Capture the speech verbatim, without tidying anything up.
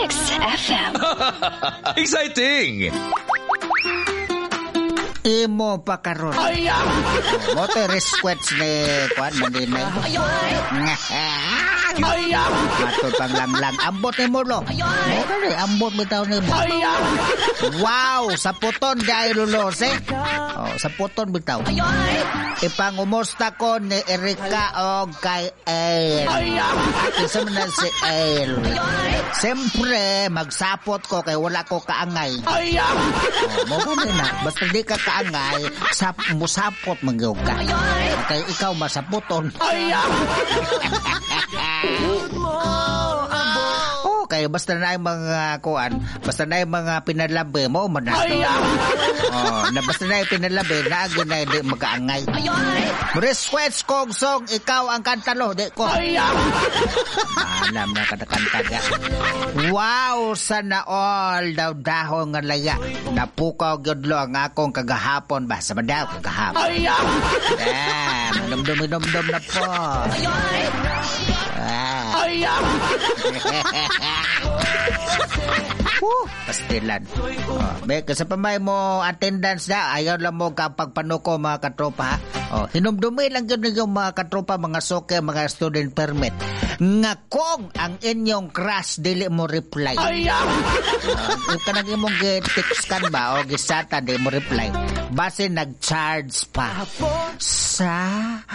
X F M. Exciting! Imo pa karon. Mo te resquets ni kwan mandinay. Matod pang lamlang. Ambot ni mo lo. Mo kani ambot bitaw ni mo. Wow, sa puton dai lulos eh. Oh, sa puton bitaw. Ipangumusta ko ni Erika o kay El. Isa man na si El. Siyempre, magsapot ko kay wala ko kaangay. Oh, mo kani na. Basta di ka kaangay, sap musapot magyog ka. Kay ikaw masaputon. Oh, kaya basta na yung mga kuan, basta na yung mga pinalabi mo, manato. Oh, na basta na yung pinalabi, naagi na hindi magkaangay. Resquets kong song, ikaw ang kantalo, di ko. Alam na katakanta ka. Wow, sana all daw dahon nga laya. Napukaw gyudlo ang akong kagahapon ba? Sa madaw, kagahapon. Yan, dum-dum-dum-dum na po. Ah. Woo, pastilan. Oh, be, kasi pa may mo attendance na, ayaw lang mo kapag panuko mga katropa. Oh, hinumdumi lang yun yung mga katropa, mga soke, mga student permit. Nga kung ang inyong crush dili mo reply. Uh, yung kanang imong text kan ba o gisata di mo reply. Base nag-charge pa sa